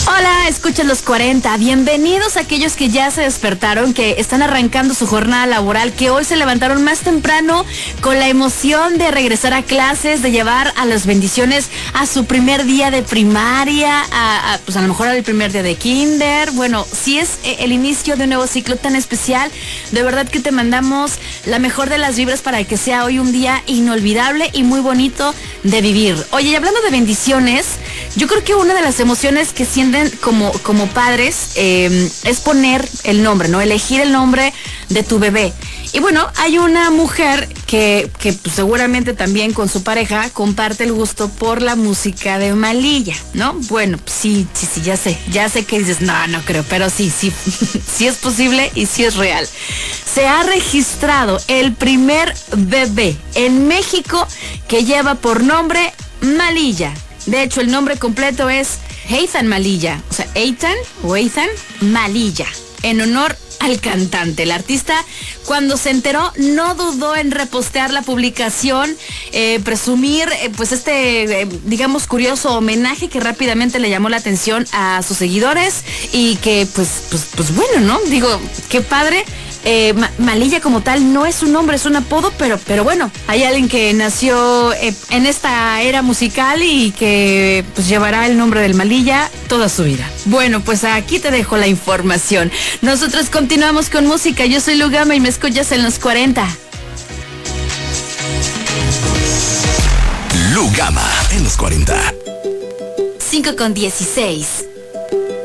Hola, escuchan los 40. Bienvenidos a aquellos que ya se despertaron, que están arrancando su jornada laboral, que hoy se levantaron más temprano con la emoción de regresar a clases, de llevar a las bendiciones a su primer día de primaria, pues a lo mejor al primer día de kinder. Bueno, si es el inicio de un nuevo ciclo tan especial, de verdad que te mandamos la mejor de las vibras para que sea hoy un día inolvidable y muy bonito de vivir. Oye, y hablando de bendiciones, yo creo que una de las emociones que sienten como padres es poner el nombre, ¿no? Elegir el nombre de tu bebé. Y bueno, hay una mujer que pues, seguramente también con su pareja comparte el gusto por la música de Malilla, ¿no? Bueno, sí, ya sé que dices, no creo, pero sí es posible y sí es real. Se ha registrado el primer bebé en México que lleva por nombre Malilla. De hecho, el nombre completo es Ethan Malilla, o sea, Ethan Malilla, en honor al cantante. El artista, cuando se enteró, no dudó en repostear la publicación, presumir pues digamos, curioso homenaje que rápidamente le llamó la atención a sus seguidores y que pues bueno, ¿no? Digo, qué padre. Malilla como tal no es un nombre, es un apodo, pero bueno, hay alguien que nació en esta era musical y que pues llevará el nombre del Malilla toda su vida. Bueno, pues aquí te dejo la información. Nosotros continuamos con música. Yo soy Lugama y me escuchas en los 40. Lugama en los 40. 5:16.